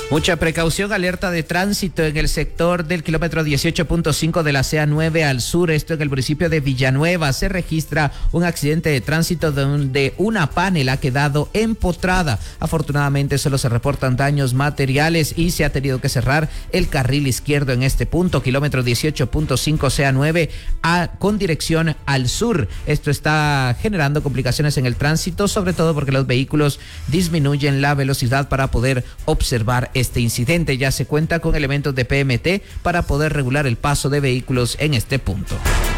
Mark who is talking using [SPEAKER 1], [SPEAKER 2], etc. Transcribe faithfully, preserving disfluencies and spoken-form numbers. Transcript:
[SPEAKER 1] Mucha precaución, alerta de tránsito en el sector del kilómetro dieciocho punto cinco de la C A nueve al sur, esto en el municipio de Villanueva. Se registra un accidente de tránsito donde una panel ha quedado empotrada. Afortunadamente solo se reportan daños materiales y se ha tenido que cerrar el carril izquierdo en este punto, kilómetro dieciocho punto cinco C A nueve a, con dirección al sur. Esto está generando complicaciones en el tránsito, sobre todo porque los vehículos disminuyen la velocidad para poder observar este incidente. Ya se cuenta con elementos de P M T para poder regular el paso de vehículos en este punto.